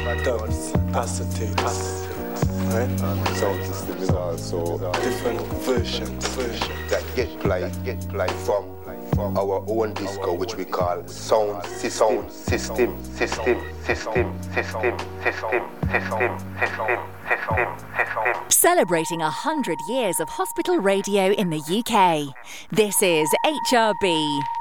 dubs, acetates, right? Sound system is also Different versions that get played from our own disco, which we call sound system. Celebrating 100 years of hospital radio in the UK. This is HRB.